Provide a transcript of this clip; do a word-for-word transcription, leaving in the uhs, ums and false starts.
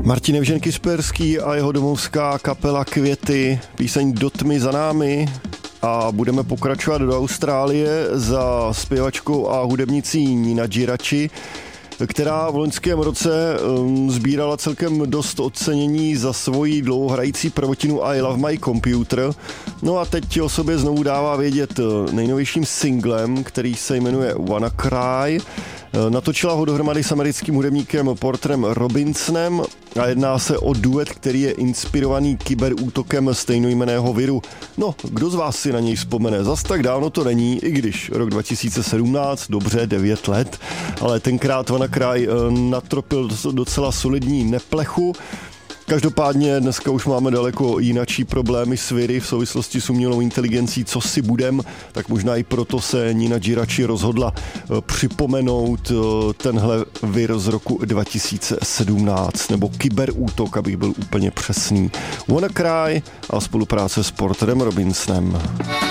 Martin Evžen-Kisperský a jeho domovská kapela Květy, píseň Do tmy za námi, a budeme pokračovat do Austrálie za zpěvačkou a hudebnicí Nina Giraci, která v loňském roce um, sbírala celkem dost ocenění za svoji dlouhohrající prvotinu I Love My Computer. No a teď o sobě znovu dává vědět nejnovějším singlem, který se jmenuje Wanna Cry. Natočila ho dohromady s americkým hudebníkem Porterem Robinsonem a jedná se o duet, který je inspirovaný kyberútokem stejnojmenného viru. No, kdo z vás si na něj vzpomene? Zas tak dávno to není, i když rok dva tisíce sedmnáct, dobře, devět let, ale tenkrát Wanna Cry natropil docela solidní neplechu. Každopádně dneska už máme daleko jinačí problémy s viry v souvislosti s umělou inteligencí, co si budem, tak možná i proto se Nina Giraci rozhodla připomenout tenhle vir z roku dva tisíce sedmnáct, nebo kyberútok, abych byl úplně přesný. Wanna Cry a spolupráce s Porterem Robinsonem.